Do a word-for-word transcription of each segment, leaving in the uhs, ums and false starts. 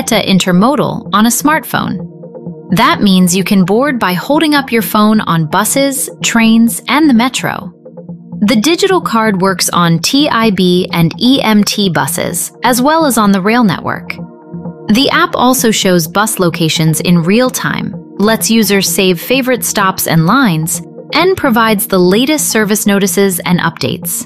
Tarjeta Intermodal on a smartphone. That means you can board by holding up your phone on buses, trains, and the metro. The digital card works on T I B and E M T buses, as well as on the rail network. The app also shows bus locations in real time, lets users save favorite stops and lines, and provides the latest service notices and updates.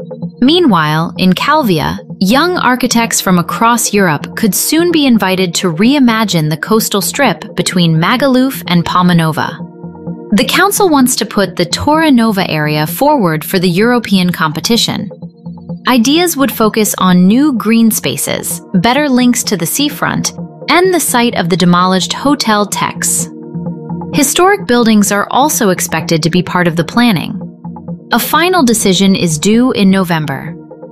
Meanwhile, in Calvia, young architects from across Europe could soon be invited to reimagine the coastal strip between Magaluf and Palma Nova. The council wants to put the Torre Nova area forward for the European competition. Ideas would focus on new green spaces, better links to the seafront, and the site of the demolished Hotel Tex. Historic buildings are also expected to be part of the planning. A final decision is due in November.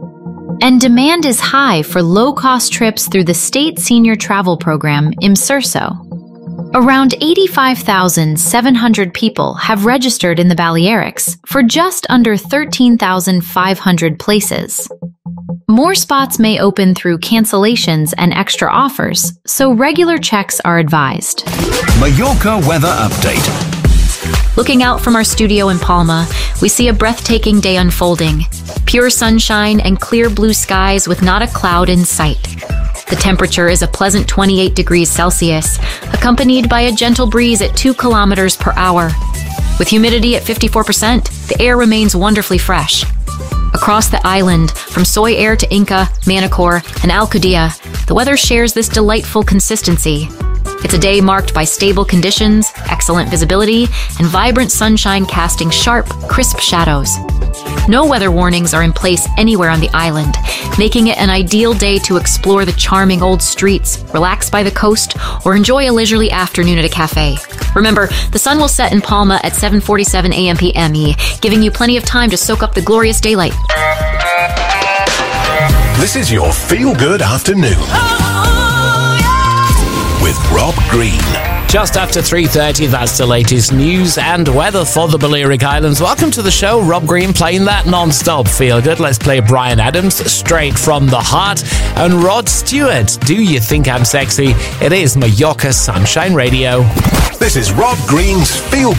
And demand is high for low-cost trips through the state senior travel program, IMSERSO. Around eighty-five thousand seven hundred people have registered in the Balearics for just under thirteen thousand five hundred places. More spots may open through cancellations and extra offers, so regular checks are advised. Mallorca weather update. Looking out from our studio in Palma, we see a breathtaking day unfolding. Pure sunshine and clear blue skies with not a cloud in sight. The temperature is a pleasant twenty-eight degrees Celsius, accompanied by a gentle breeze at two kilometers per hour. With humidity at fifty-four percent, the air remains wonderfully fresh. Across the island, from Soy Air to Inca, Manacor, and Alcudia, the weather shares this delightful consistency. It's a day marked by stable conditions, excellent visibility, and vibrant sunshine casting sharp, crisp shadows. No weather warnings are in place anywhere on the island, making it an ideal day to explore the charming old streets, relax by the coast, or enjoy a leisurely afternoon at a cafe. Remember, the sun will set in Palma at seven forty-seven a m p m e, giving you plenty of time to soak up the glorious daylight. This is your feel-good afternoon with Rob Green. Just after three thirty, that's the latest news and weather for the Balearic Islands. Welcome to the show. Rob Green playing that non-stop feel good. Let's play Bryan Adams, Straight from the Heart, and Rod Stewart, Do You Think I'm Sexy? It is Mallorca Sunshine Radio. This is Rob Green's Feel